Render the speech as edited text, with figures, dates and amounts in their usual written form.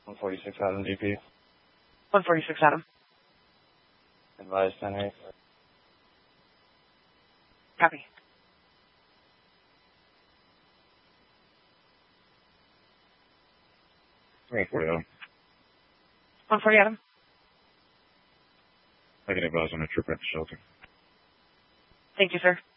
146 Adam DP. 146 Adam. Advise 10-8. Copy. 140 Adam. 140 Adam. I can advise on a trip at the shelter. Thank you, sir.